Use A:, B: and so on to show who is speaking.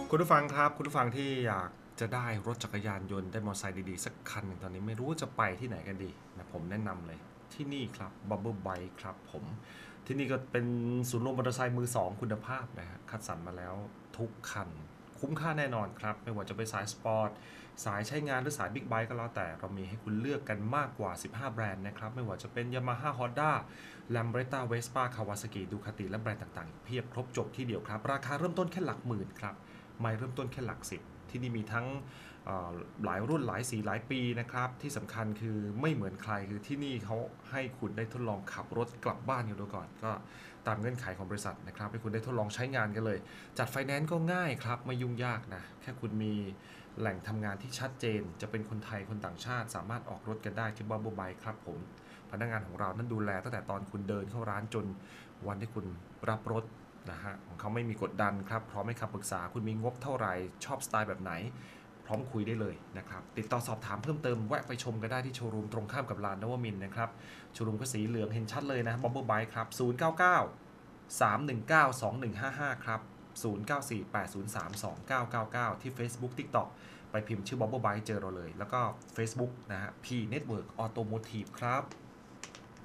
A: คุณผู้ฟังครับคุณผู้ฟังที่อยากจะได้รถจักรยานยนต์ได้มอเตอร์ไซค์ดีๆสักคันหนึ่งตอนนี้ไม่รู้จะไปที่ไหนกันดีนะผมแนะนำเลยที่นี่ครับ Bubble Bike ครับผมที่นี่ก็เป็นศูนย์รวมมอเตอร์ไซค์มือสองคุณภาพนะฮะคัดสรรมาแล้วทุกคันคุ้มค่าแน่นอนครับไม่ว่าจะเป็นสายสปอร์ตสายใช้งานหรือสายบิ๊กไบค์ก็แล้วแต่เรามีให้คุณเลือกกันมากกว่า15แบรนด์นะครับไม่ว่าจะเป็น Yamaha Honda Lambretta Vespa Kawasaki Ducati และแบรนด์ต่างๆเพียบครบจบที่เดียวครับราคาเริ่มต้นแค่หลักหมื่นครับ ไม่เริ่มต้นแค่หลักสิบที่นี่มีทั้งหลายรุ่นหลายสีหลายปีนะครับที่สำคัญคือไม่เหมือนใครคือที่นี่เขาให้คุณได้ทดลองขับรถกลับบ้านกันดูก่อนก็ตามเงื่อนไขของบริษัทนะครับให้คุณได้ทดลองใช้งานกันเลยจัดไฟแนนซ์ก็ง่ายครับไม่ยุ่งยากนะแค่คุณมีแหล่งทำงานที่ชัดเจนจะเป็นคนไทยคนต่างชาติสามารถออกรถกันได้ที่บับเบิลไบค์ครับผมพนักงานของเรานั้นดูแลตั้งแต่ตอนคุณเดินเข้าร้านจนวันที่คุณรับรถ นะฮะของเขาไม่มีกดดันครับพร้อมให้คำปรึกษาคุณมีงบเท่าไหร่ชอบสไตล์แบบไหนพร้อมคุยได้เลยนะครับติดต่อสอบถามเพิ่มเติมแวะไปชมกันได้ที่โชว์รูมตรงข้ามกับลานนวมินทร์นะครับโชว์รูมก็สีเหลืองเห็นชัดเลยนะบับเบิลไบค์ครับ0993192155ครับ0948032999ที่ Facebook TikTok ไปพิมพ์ชื่อ Bubble Bike เจอเราเลยแล้วก็ Facebook นะฮะ P Network Automotive ครับ